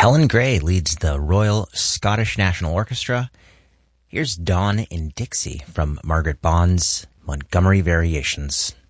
Helen Gray leads the Royal Scottish National Orchestra. Here's Dawn in Dixie from Margaret Bond's Montgomery Variations.